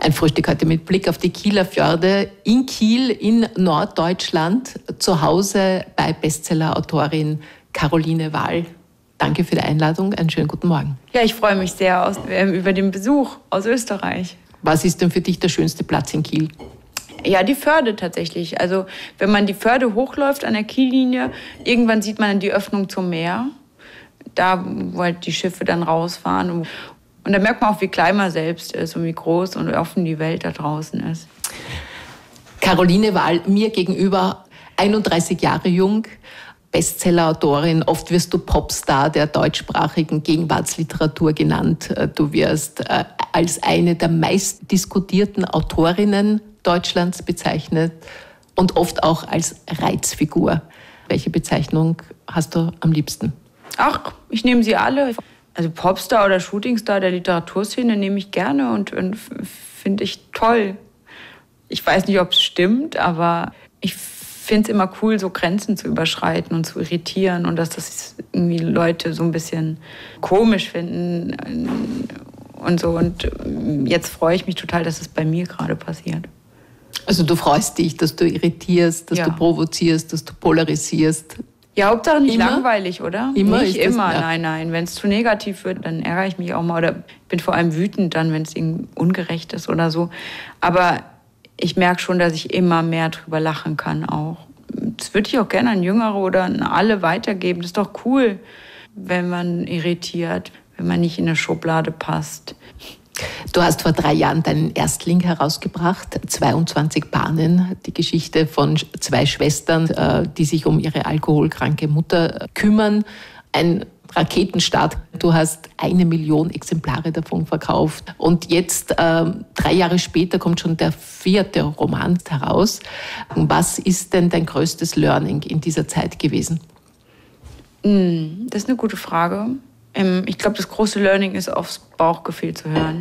Ein Frühstück heute mit Blick auf die Kieler Förde in Kiel in Norddeutschland, zu Hause bei Bestsellerautorin Caroline Wahl. Danke für die Einladung, einen schönen guten Morgen. Ja, ich freue mich sehr über den Besuch aus Österreich. Was ist denn für dich der schönste Platz in Kiel? Ja, die Förde tatsächlich. Also wenn man die Förde hochläuft an der Kiellinie, irgendwann sieht man dann die Öffnung zum Meer. Da, wo halt die Schiffe dann rausfahren. Und da merkt man auch, wie klein man selbst ist und wie groß und offen die Welt da draußen ist. Caroline Wahl, mir gegenüber, 31 Jahre jung, Bestsellerautorin. Oft wirst du Popstar der deutschsprachigen Gegenwartsliteratur genannt. Du wirst als eine der meistdiskutierten Autorinnen Deutschlands bezeichnet und oft auch als Reizfigur. Welche Bezeichnung hast du am liebsten? Ach, ich nehme sie alle. Also Popstar oder Shootingstar der Literaturszene nehme ich gerne und finde ich toll. Ich weiß nicht, ob es stimmt, aber ich finde es immer cool, so Grenzen zu überschreiten und zu irritieren und dass das irgendwie Leute so ein bisschen komisch finden und so. Und jetzt freue ich mich total, dass es bei mir gerade passiert. Also du freust dich, dass du irritierst, dass du provozierst, dass du polarisierst. Ja, Hauptsache nicht langweilig, oder? Immer? Nicht immer, nein. Wenn es zu negativ wird, dann ärgere ich mich auch mal oder bin vor allem wütend dann, wenn es irgendwie ungerecht ist oder so. Aber ich merke schon, dass ich immer mehr drüber lachen kann auch. Das würde ich auch gerne an Jüngere oder an alle weitergeben. Das ist doch cool, wenn man irritiert, wenn man nicht in eine Schublade passt. Du hast vor 3 Jahren deinen Erstling herausgebracht, 22 Bahnen, die Geschichte von 2 Schwestern, die sich um ihre alkoholkranke Mutter kümmern. Ein Raketenstart. Du hast 1 Million Exemplare davon verkauft. Und jetzt, 3 Jahre später, kommt schon der 4. Roman heraus. Was ist denn dein größtes Learning in dieser Zeit gewesen? Das ist eine gute Frage. Ich glaube, das große Learning ist, aufs Bauchgefühl zu hören.